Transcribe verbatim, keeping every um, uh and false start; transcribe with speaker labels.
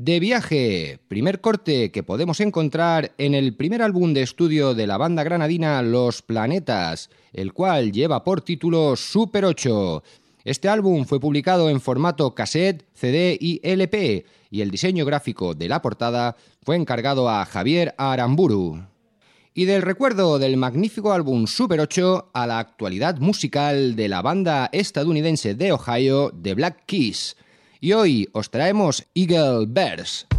Speaker 1: De viaje, primer corte que podemos encontrar en el primer álbum de estudio de la banda granadina Los Planetas, el cual lleva por título Super ocho. Este álbum fue publicado en formato cassette, C D y L P, y el diseño gráfico de la portada fue encargado a Javier Aramburu. Y del recuerdo del magnífico álbum Super ocho a la actualidad musical de la banda estadounidense de Ohio, The Black Keys. Y hoy os traemos Eagle Bears.